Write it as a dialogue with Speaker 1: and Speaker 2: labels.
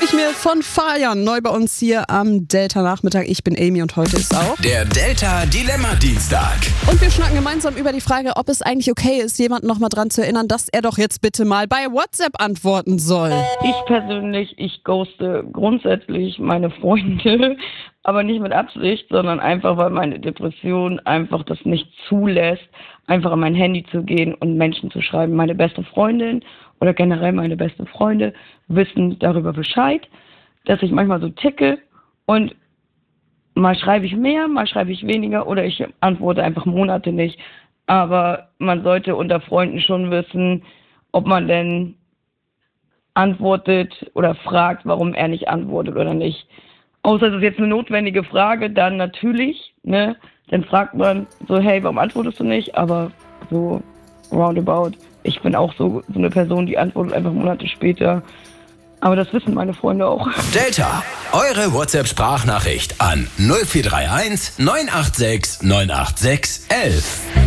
Speaker 1: ich mir von Fabian, neu bei uns hier am Delta-Nachmittag. Ich bin Amy und heute ist auch
Speaker 2: der Delta-Dilemma-Dienstag.
Speaker 1: Und wir schnacken gemeinsam über die Frage, ob es eigentlich okay ist, jemanden nochmal dran zu erinnern, dass er doch jetzt bitte mal bei WhatsApp antworten soll.
Speaker 3: Ich persönlich, ich ghoste grundsätzlich meine Freunde, aber nicht mit Absicht, sondern einfach, weil meine Depression einfach das nicht zulässt, einfach an mein Handy zu gehen und Menschen zu schreiben. Meine beste Freundin oder generell meine beste Freunde wissen darüber Bescheid, dass ich manchmal so ticke und mal schreibe ich mehr, mal schreibe ich weniger oder ich antworte einfach Monate nicht. Aber man sollte unter Freunden schon wissen, ob man denn antwortet oder fragt, warum er nicht antwortet oder nicht. Außer es ist jetzt eine notwendige Frage, dann natürlich, ne? Dann fragt man so, hey, warum antwortest du nicht? Aber so roundabout. Ich bin auch so eine Person, die antwortet einfach Monate später. Aber das wissen meine Freunde auch.
Speaker 2: Delta, eure WhatsApp-Sprachnachricht an 0431 986 986 11.